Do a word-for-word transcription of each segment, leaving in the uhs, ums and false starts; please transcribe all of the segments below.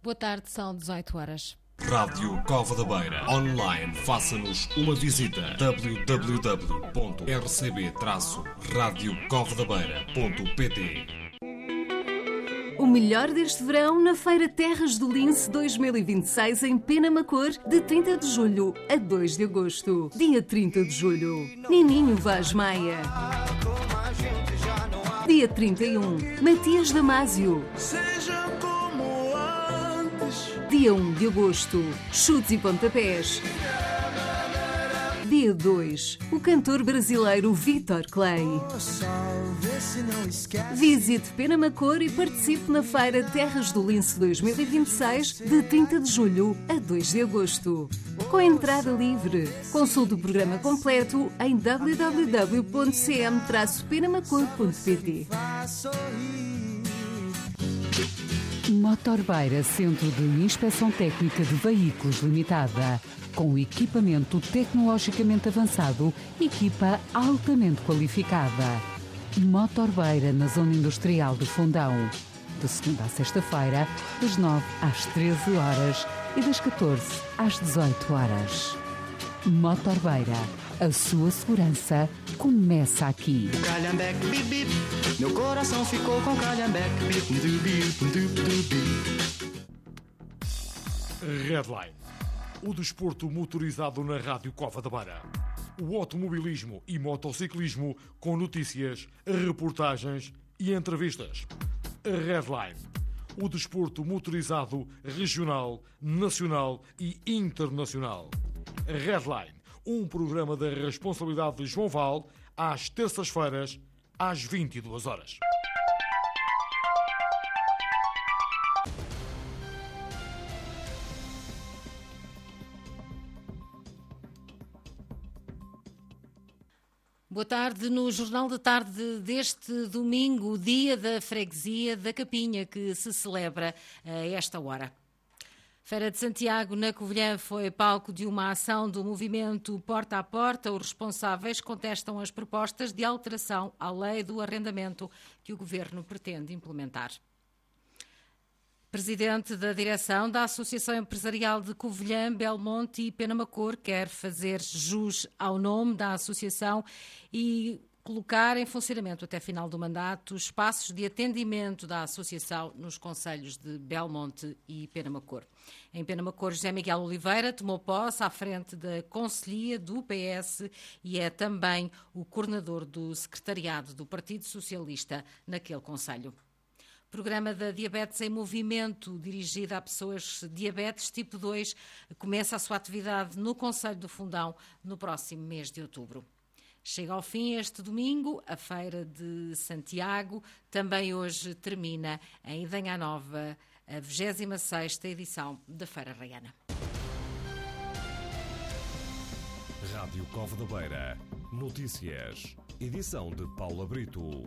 Boa tarde, são dezoito horas. Rádio Cova da Beira. Online. Faça-nos uma visita. w w w ponto r c b traço radio cova da beira ponto p t. O melhor deste verão na Feira Terras do Lince dois mil e vinte e seis em Penamacor, de trinta de julho a dois de agosto. Dia trinta de julho, Nininho Vaz Maia. Dia trinta e um, Matias Damasio. Dia um de agosto, Chutes e Pontapés. Dia dois, o cantor brasileiro Vitor Clay. Visite Penamacor e participe na Feira Terras do Lince dois mil e vinte e seis, de trinta de julho a dois de agosto. Com entrada livre. Consulte o programa completo em w w w ponto c m traço penamacor ponto p t. Motorbeira, Centro de Inspeção Técnica de Veículos Limitada. Com equipamento tecnologicamente avançado, equipa altamente qualificada. Motorbeira, na Zona Industrial de Fundão. De segunda a sexta-feira, das nove às treze horas e das catorze às dezoito horas. Motorbeira, a sua segurança começa aqui. Calhambeque, bip, bip. Meu coração ficou com calhambeque, bip, bip, bip, bip. Redline. O desporto motorizado na Rádio Cova da Beira. O automobilismo e motociclismo com notícias, reportagens e entrevistas. Redline. O desporto motorizado regional, nacional e internacional. Redline. Um programa da responsabilidade de João Val, às terças-feiras, às vinte e duas horas. Boa tarde. No Jornal da Tarde deste domingo, o Dia da Freguesia da Capinha, que se celebra a esta hora. Feira de Santiago, na Covilhã, foi palco de uma ação do movimento Porta a Porta. Os responsáveis contestam as propostas de alteração à lei do arrendamento que o Governo pretende implementar. Presidente da direção da Associação Empresarial de Covilhã, Belmonte e Penamacor quer fazer jus ao nome da associação e colocar em funcionamento até final do mandato espaços de atendimento da associação nos concelhos de Belmonte e Penamacor. Em Penamacor, José Miguel Oliveira tomou posse à frente da Conselhia do P S e é também o coordenador do secretariado do Partido Socialista naquele concelho. Programa da Diabetes em Movimento, dirigido a pessoas de diabetes tipo dois, começa a sua atividade no Concelho do Fundão no próximo mês de outubro. Chega ao fim este domingo a Feira de Santiago. Também hoje termina em Idanha Nova a vigésima sexta edição da Feira Raiana. Rádio Cova da Beira. Notícias. Edição de Paula Brito.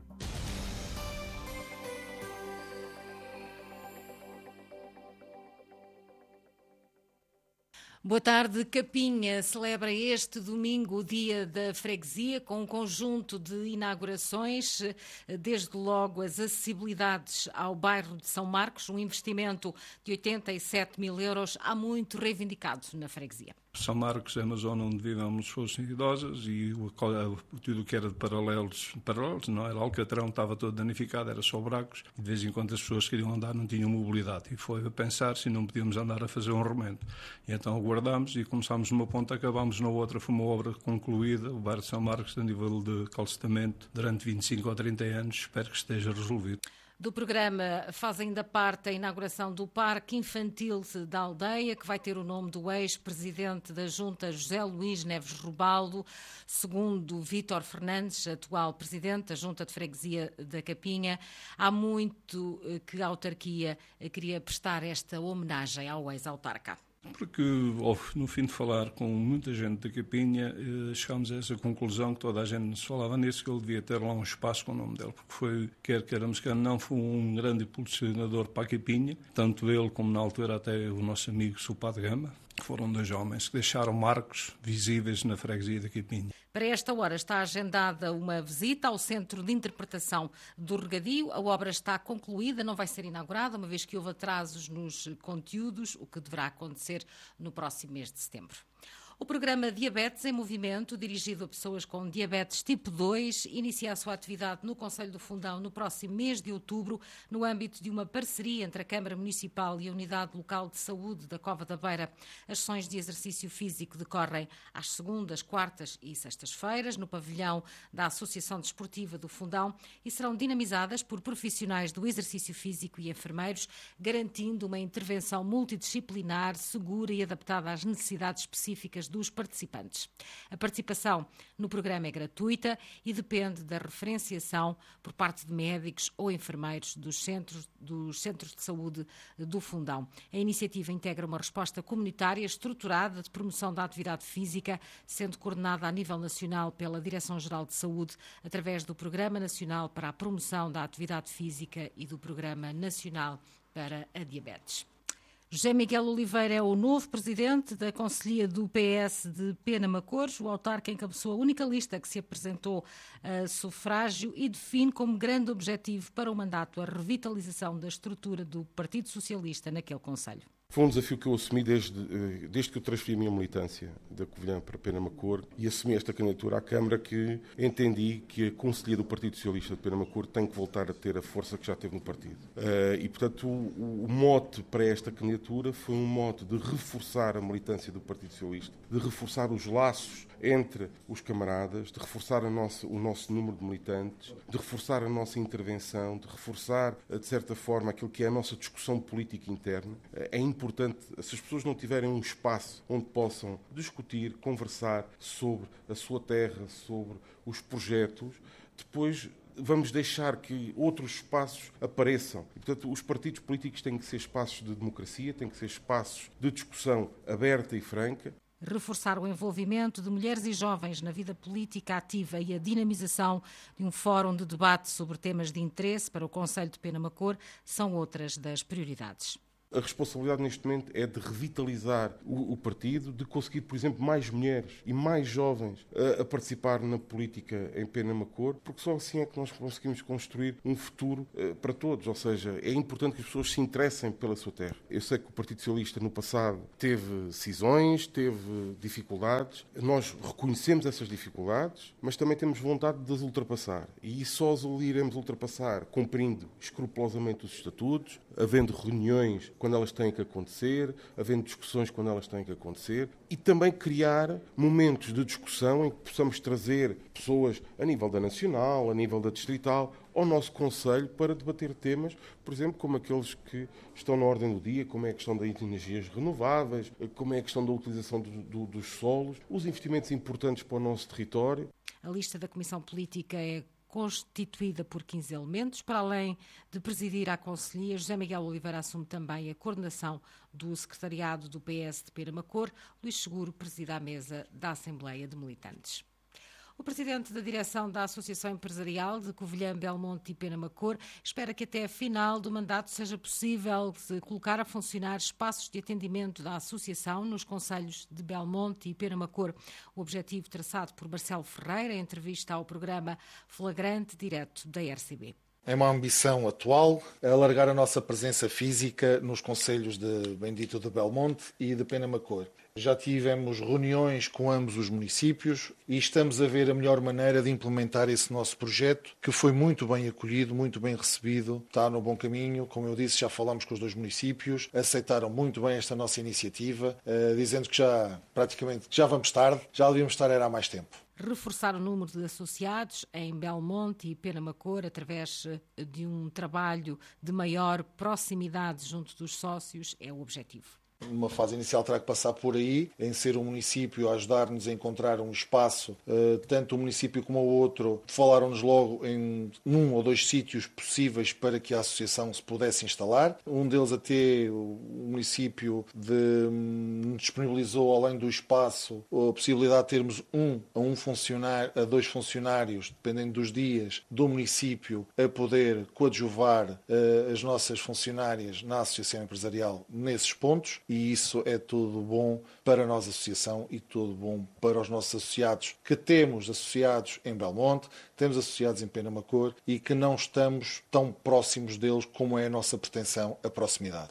Boa tarde. Capinha celebra este domingo o Dia da Freguesia com um conjunto de inaugurações, desde logo as acessibilidades ao bairro de São Marcos, um investimento de oitenta e sete mil euros, há muito reivindicado na freguesia. São Marcos é uma zona onde vivem pessoas idosas e o, tudo o que era de paralelos, paralelos, não era Alcatrão, estava todo danificado, era só buracos, e de vez em quando as pessoas queriam andar, não tinham mobilidade, e foi a pensar se não podíamos andar a fazer um remendo. E então aguardámos e começámos numa ponta, acabámos na outra, foi uma obra concluída, o bairro de São Marcos, a nível de calcetamento, durante vinte e cinco ou trinta anos, espero que esteja resolvido. Do programa faz ainda parte a inauguração do Parque Infantil da Aldeia, que vai ter o nome do ex-presidente da Junta, José Luís Neves Robaldo, segundo Vítor Fernandes, atual presidente da Junta de Freguesia da Capinha. Há muito que a autarquia queria prestar esta homenagem ao ex-autarca. Porque, no fim de falar com muita gente da Capinha, chegámos a essa conclusão que toda a gente nos falava nisso, que ele devia ter lá um espaço com o nome dele, porque foi, quer queiramos quer não, foi um grande impulsionador para a Capinha, tanto ele como na altura até o nosso amigo Supá de Gama, foram dois homens que deixaram marcos visíveis na freguesia da Quipinha. Para esta hora está agendada uma visita ao Centro de Interpretação do Regadio. A obra está concluída, não vai ser inaugurada, uma vez que houve atrasos nos conteúdos, o que deverá acontecer no próximo mês de setembro. O programa Diabetes em Movimento, dirigido a pessoas com diabetes tipo dois, inicia a sua atividade no Concelho do Fundão no próximo mês de outubro, no âmbito de uma parceria entre a Câmara Municipal e a Unidade Local de Saúde da Cova da Beira. As sessões de exercício físico decorrem às segundas, quartas e sextas-feiras, no pavilhão da Associação Desportiva do Fundão, e serão dinamizadas por profissionais do exercício físico e enfermeiros, garantindo uma intervenção multidisciplinar, segura e adaptada às necessidades específicas dos participantes. A participação no programa é gratuita e depende da referenciação por parte de médicos ou enfermeiros dos centros, dos centros de saúde do Fundão. A iniciativa integra uma resposta comunitária estruturada de promoção da atividade física, sendo coordenada a nível nacional pela Direção-Geral de Saúde, através do Programa Nacional para a Promoção da Atividade Física e do Programa Nacional para a Diabetes. José Miguel Oliveira é o novo presidente da Conselhia do P S de Penamacores. O autarca encabeçou a única lista que se apresentou a sufrágio e define como grande objetivo para o mandato a revitalização da estrutura do Partido Socialista naquele concelho. Foi um desafio que eu assumi desde, desde que eu transferi a minha militância da Covilhã para Penamacor e assumi esta candidatura à Câmara, que entendi que a Conselhia do Partido Socialista de Penamacor tem que voltar a ter a força que já teve no partido. E, portanto, o, o mote para esta candidatura foi um mote de reforçar a militância do Partido Socialista, de reforçar os laços entre os camaradas, de reforçar a nossa, o nosso número de militantes, de reforçar a nossa intervenção, de reforçar, de certa forma, aquilo que é a nossa discussão política interna. É importante, se as pessoas não tiverem um espaço onde possam discutir, conversar sobre a sua terra, sobre os projetos, depois vamos deixar que outros espaços apareçam. E, portanto, os partidos políticos têm que ser espaços de democracia, têm que ser espaços de discussão aberta e franca. Reforçar o envolvimento de mulheres e jovens na vida política ativa e a dinamização de um fórum de debate sobre temas de interesse para o Concelho de Penamacor são outras das prioridades. A responsabilidade neste momento é de revitalizar o, o partido, de conseguir, por exemplo, mais mulheres e mais jovens a, a participar na política em Penamacor, porque só assim é que nós conseguimos construir um futuro uh, para todos. Ou seja, é importante que as pessoas se interessem pela sua terra. Eu sei que o Partido Socialista no passado teve cisões, teve dificuldades. Nós reconhecemos essas dificuldades, mas também temos vontade de as ultrapassar. E só as iremos ultrapassar cumprindo escrupulosamente os estatutos, havendo reuniões quando elas têm que acontecer, havendo discussões quando elas têm que acontecer, e também criar momentos de discussão em que possamos trazer pessoas a nível da nacional, a nível da distrital, ao nosso concelho para debater temas, por exemplo, como aqueles que estão na ordem do dia, como é a questão das energias renováveis, como é a questão da utilização do, do, dos solos, os investimentos importantes para o nosso território. A lista da Comissão Política é constituída por quinze elementos. Para além de presidir a Conselhia, José Miguel Oliveira assume também a coordenação do secretariado do P S de Penamacor. Luís Seguro preside a mesa da Assembleia de Militantes. O presidente da direção da Associação Empresarial de Covilhã, Belmonte e Penamacor espera que até a final do mandato seja possível colocar a funcionar espaços de atendimento da associação nos concelhos de Belmonte e Penamacor. O objetivo traçado por Marcelo Ferreira em entrevista ao programa Flagrante Direto da R C B. É uma ambição atual alargar a nossa presença física nos concelhos de Bendito de Belmonte e de Penamacor. Já tivemos reuniões com ambos os municípios e estamos a ver a melhor maneira de implementar esse nosso projeto, que foi muito bem acolhido, muito bem recebido, está no bom caminho. Como eu disse, já falamos com os dois municípios, aceitaram muito bem esta nossa iniciativa, dizendo que já praticamente já vamos tarde, já devíamos estar era há mais tempo. Reforçar o número de associados em Belmonte e Penamacor através de um trabalho de maior proximidade junto dos sócios é o objetivo. Uma fase inicial terá que passar por aí, em ser um município a ajudar-nos a encontrar um espaço, tanto um município como o outro falaram-nos logo em um ou dois sítios possíveis para que a associação se pudesse instalar. Um deles até o município de, nos disponibilizou, além do espaço, a possibilidade de termos um a, um funcionário, a dois funcionários, dependendo dos dias, do município, a poder coadjuvar uh, as nossas funcionárias na associação empresarial nesses pontos. e isso é tudo bom para a nossa associação e tudo bom para os nossos associados, que temos associados em Belmonte, temos associados em Penamacor e que não estamos tão próximos deles como é a nossa pretensão, a proximidade.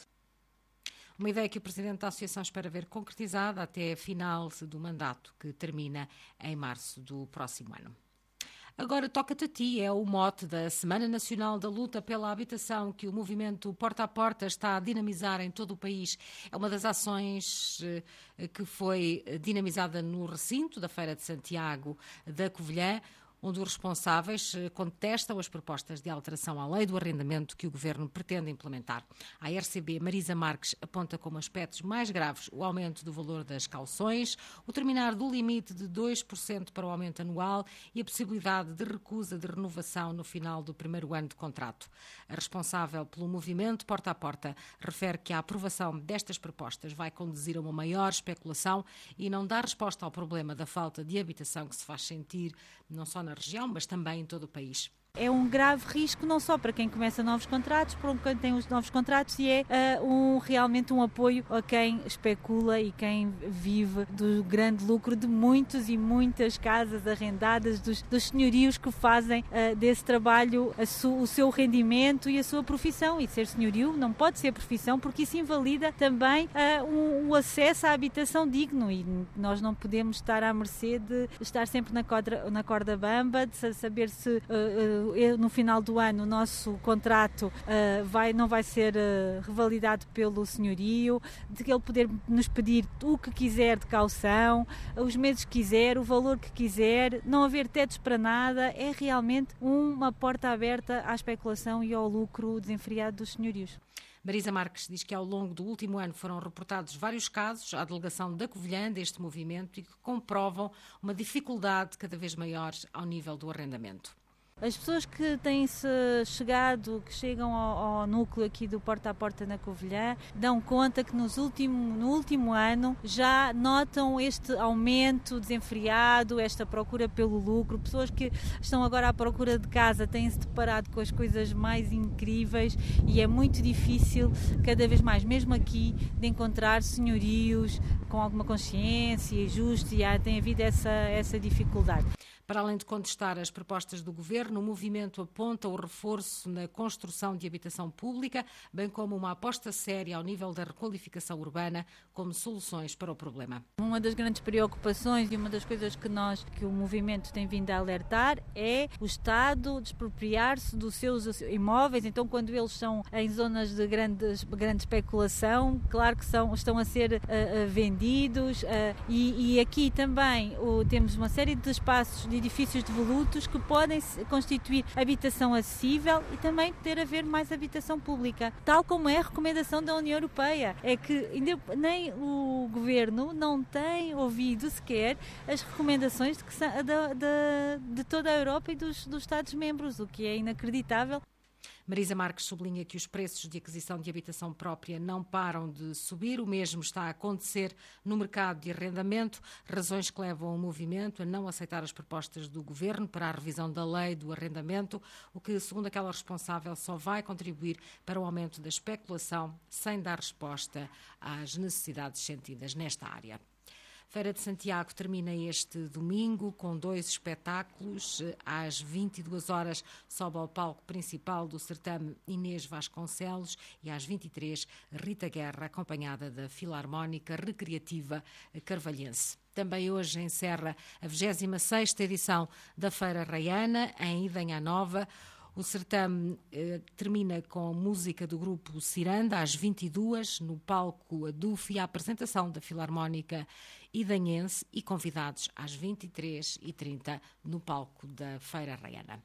Uma ideia que o Presidente da Associação espera ver concretizada até a final do mandato, que termina em março do próximo ano. Agora toca-te a ti, é o mote da Semana Nacional da Luta pela Habitação que o movimento Porta a Porta está a dinamizar em todo o país. É uma das ações que foi dinamizada no recinto da Feira de Santiago da Covilhã, onde os responsáveis contestam as propostas de alteração à lei do arrendamento que o Governo pretende implementar. A R C B Marisa Marques aponta como aspectos mais graves o aumento do valor das cauções, o terminar do limite de dois por cento para o aumento anual e a possibilidade de recusa de renovação no final do primeiro ano de contrato. A responsável pelo movimento Porta a Porta refere que a aprovação destas propostas vai conduzir a uma maior especulação e não dá resposta ao problema da falta de habitação que se faz sentir não só na região, mas também em todo o país. É um grave risco não só para quem começa novos contratos, para quem tem os novos contratos e é uh, um, realmente um apoio a quem especula e quem vive do grande lucro de muitos e muitas casas arrendadas, dos, dos senhorios que fazem uh, desse trabalho a su, o seu rendimento e a sua profissão. E ser senhorio não pode ser profissão porque isso invalida também uh, um, o acesso à habitação digno e nós não podemos estar à mercê de estar sempre na corda, na corda bamba, de saber se uh, uh, no final do ano o nosso contrato uh, vai, não vai ser uh, revalidado pelo senhorio, de ele poder nos pedir o que quiser de caução, os meses que quiser, o valor que quiser, não haver tetos para nada, é realmente uma porta aberta à especulação e ao lucro desenfreado dos senhorios. Marisa Marques diz que ao longo do último ano foram reportados vários casos à delegação da Covilhã deste movimento e que comprovam uma dificuldade cada vez maior ao nível do arrendamento. As pessoas que têm-se chegado, que chegam ao, ao núcleo aqui do Porta a Porta na Covilhã, dão conta que nos último, no último ano já notam este aumento desenfreado, esta procura pelo lucro. Pessoas que estão agora à procura de casa têm-se deparado com as coisas mais incríveis e é muito difícil, cada vez mais, mesmo aqui, de encontrar senhorios com alguma consciência e justo, e há, tem havido essa, essa dificuldade. Para além de contestar as propostas do Governo, o movimento aponta o reforço na construção de habitação pública, bem como uma aposta séria ao nível da requalificação urbana como soluções para o problema. Uma das grandes preocupações e uma das coisas que nós, que o movimento tem vindo a alertar é o Estado despropriar-se dos seus imóveis. Então, quando eles são em zonas de grandes, grande especulação, claro que são, estão a ser uh, uh, vendidos uh, e, e aqui também uh, temos uma série de espaços de edifícios devolutos que podem constituir habitação acessível e também ter a ver mais habitação pública, tal como é a recomendação da União Europeia. É que nem o Governo não tem ouvido sequer as recomendações de, que, de, de, de toda a Europa e dos, dos Estados-membros, o que é inacreditável. Marisa Marques sublinha que os preços de aquisição de habitação própria não param de subir, o mesmo está a acontecer no mercado de arrendamento, razões que levam o movimento a não aceitar as propostas do Governo para a revisão da lei do arrendamento, o que, segundo aquela responsável, só vai contribuir para o aumento da especulação, sem dar resposta às necessidades sentidas nesta área. Feira de Santiago termina este domingo com dois espetáculos. Às vinte e duas horas sobe ao palco principal do certame Inês Vasconcelos e às vinte e três Rita Guerra, acompanhada da Filarmónica Recreativa Carvalhense. Também hoje encerra a vigésima sexta edição da Feira Raiana, em Idenha Nova. O certame eh, termina com música do grupo Ciranda, às vinte e duas, no palco Aduf, e a apresentação da Filarmónica Idanhense e convidados às vinte e três e trinta no palco da Feira Raiana.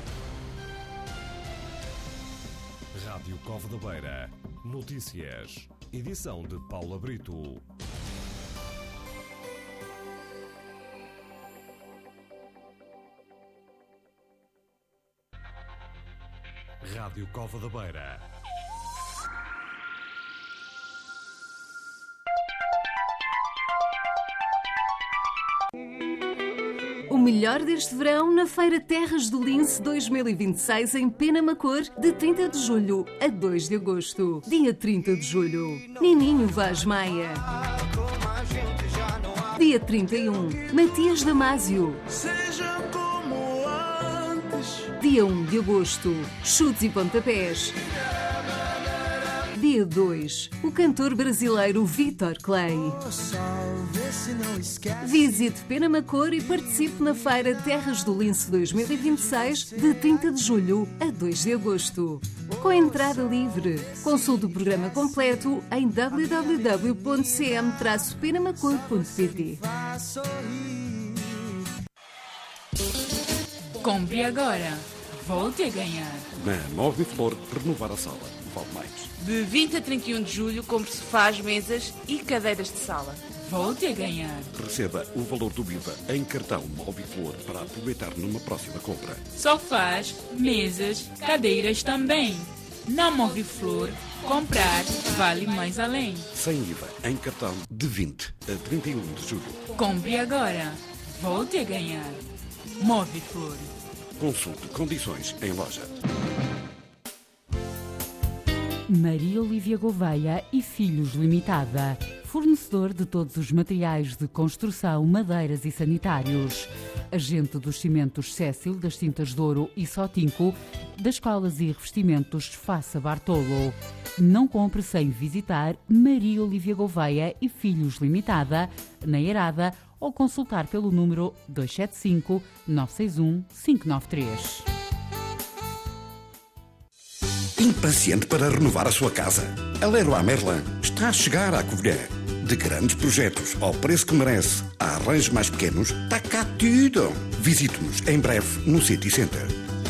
Rádio Cova da Beira. Notícias. Edição de Paula Brito. Rádio Cova da Beira. O melhor deste verão na Feira Terras do Lince dois mil e vinte e seis em Penamacor, de trinta de julho a dois de agosto. Dia trinta de julho, Nininho Vaz Maia. Dia trinta e um, Matias Damasio. Dia um de agosto, Chutes e Pontapés. Dia dois, o cantor brasileiro Vitor Clay. Visite Penamacor e participe na Feira Terras do Lince dois mil e vinte e seis, de trinta de julho a dois de agosto. Com entrada livre. Consulte o programa completo em w w w ponto c m traço penamacor ponto p t. Compre agora. Volte a ganhar. Na Moviflor, renovar a sala vale mais. De vinte a trinta e um de julho, compre sofás, mesas e cadeiras de sala. Volte a ganhar. Receba o valor do I V A em cartão Moviflor para aproveitar numa próxima compra. Sofás, mesas, cadeiras também. Na Moviflor, comprar vale mais além. Sem I V A em cartão de vinte a trinta e um de julho. Compre agora. Volte a ganhar. Moviflor. Consulte condições em loja. Maria Olívia Gouveia e Filhos Limitada, fornecedor de todos os materiais de construção, madeiras e sanitários. Agente dos cimentos Cécil, das tintas Douro e Sotinco, das colas e revestimentos Faça Bartolo. Não compre sem visitar Maria Olívia Gouveia e Filhos Limitada, na Eirada, ou consultar pelo número dois sete cinco, nove seis um, cinco nove três. Impaciente para renovar a sua casa? A Leroy Merlin está a chegar à Covilhã. De grandes projetos ao preço que merece, a arranjos mais pequenos, está cá tudo. Visite-nos em breve no City Center.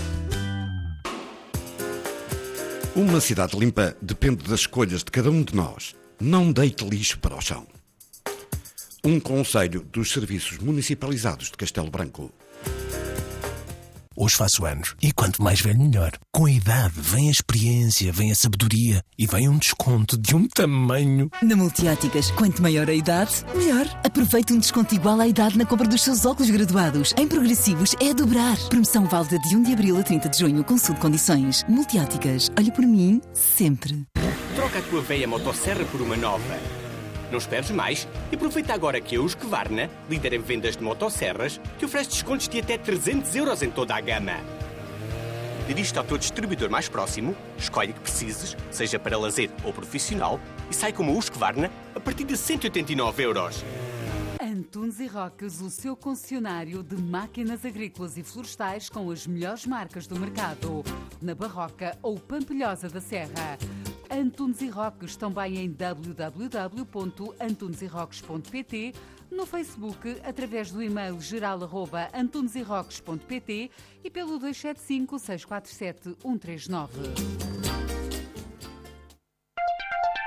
Uma cidade limpa depende das escolhas de cada um de nós. Não deite lixo para o chão. Um conselho dos serviços municipalizados de Castelo Branco. Hoje faço anos e quanto mais velho melhor. Com a idade vem a experiência, vem a sabedoria e vem um desconto de um tamanho. Na Multióticas, quanto maior a idade, melhor. Aproveite um desconto igual à idade na compra dos seus óculos graduados. Em progressivos é a dobrar. Promoção válida de um de abril a trinta de junho. Consulte condições. Multióticas. Olhe por mim, sempre. Troca a tua velha motosserra por uma nova. Não esperes mais e aproveita agora que a Husqvarna, líder em vendas de motosserras, te oferece descontos de até trezentos euros em toda a gama. Dirige-te ao teu distribuidor mais próximo, escolhe o que precises, seja para lazer ou profissional, e sai com uma Husqvarna a partir de cento e oitenta e nove euros. Antunes e Roques, o seu concessionário de máquinas agrícolas e florestais com as melhores marcas do mercado. Na Barroca ou Pampilhosa da Serra. Antunes e Roques também em w w w ponto antunes e roques ponto p t, no Facebook através do e-mail geral arroba antunes e roques ponto p t e pelo dois sete cinco, seis quatro sete, um três nove.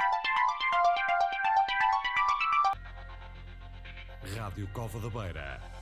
Rádio Cova da Beira.